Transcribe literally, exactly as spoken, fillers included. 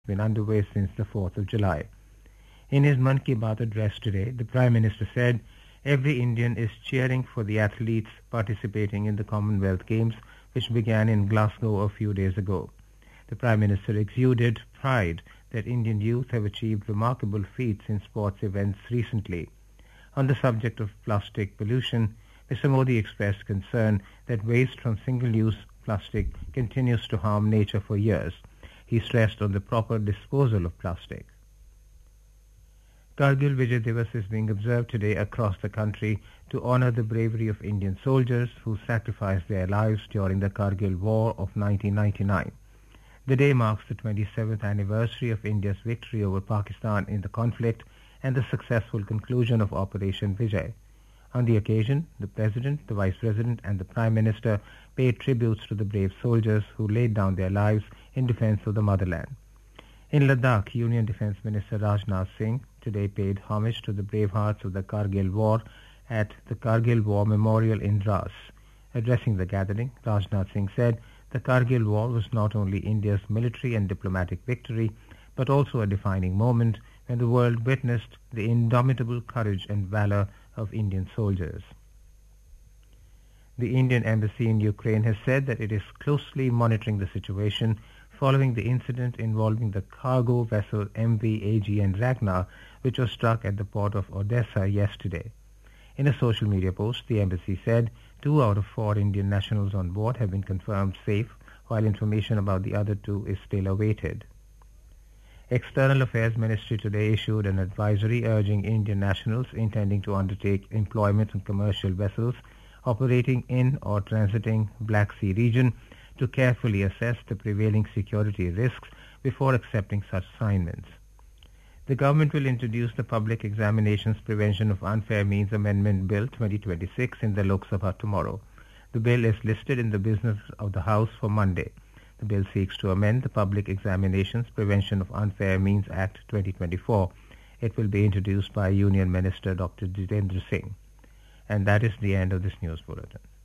been underway since the fourth of July. In his Mann Ki Baat address today, the Prime Minister said, "Every Indian is cheering for the athletes participating in the Commonwealth Games, which began in Glasgow a few days ago." The Prime Minister exuded pride that Indian youth have achieved remarkable feats in sports events recently. On the subject of plastic pollution, Mister Modi expressed concern that waste from single-use plastic continues to harm nature for years. He stressed on the proper disposal of plastic. Kargil Vijay Divas is being observed today across the country to honor the bravery of Indian soldiers who sacrificed their lives during the Kargil War of nineteen ninety-nine. The day marks the twenty-seventh anniversary of India's victory over Pakistan in the conflict and the successful conclusion of Operation Vijay. On the occasion, the President, the Vice President and the Prime Minister paid tributes to the brave soldiers who laid down their lives in defense of the motherland. In Ladakh, Union Defense Minister Rajnath Singh today paid homage to the brave hearts of the Kargil War at the Kargil War Memorial in Dras. Addressing the gathering, Rajnath Singh said the Kargil War was not only India's military and diplomatic victory, but also a defining moment when the world witnessed the indomitable courage and valor of Indian soldiers. The Indian Embassy in Ukraine has said that it is closely monitoring the situation following the incident involving the cargo vessel M V A G N Ragnar, which was struck at the port of Odessa yesterday. In a social media post, the embassy said two out of four Indian nationals on board have been confirmed safe, while information about the other two is still awaited. External Affairs Ministry today issued an advisory urging Indian nationals intending to undertake employment on commercial vessels operating in or transiting Black Sea region to carefully assess the prevailing security risks before accepting such assignments. The government will introduce the Public Examinations Prevention of Unfair Means Amendment Bill twenty twenty-six in the Lok Sabha tomorrow. The bill is listed in the business of the House for Monday. The bill seeks to amend the Public Examinations Prevention of Unfair Means Act twenty twenty-four. It will be introduced by Union Minister Doctor Jitendra Singh. And that is the end of this news bulletin.